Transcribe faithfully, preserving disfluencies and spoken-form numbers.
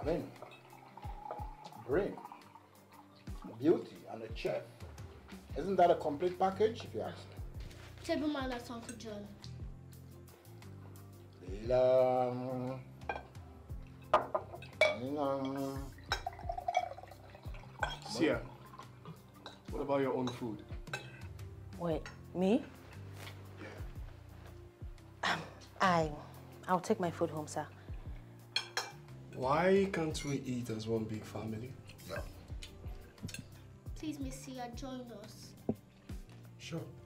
mean, brain, beauty, and a chef. Isn't that a complete package, if you ask me? Table manners, Uncle John. Leila. Um, um, Sia, what about your own food? Wait, me? Yeah. Um, I, I'll take my food home, sir. Why can't we eat as one big family? No. Please, Miss Sia, join us. Sure.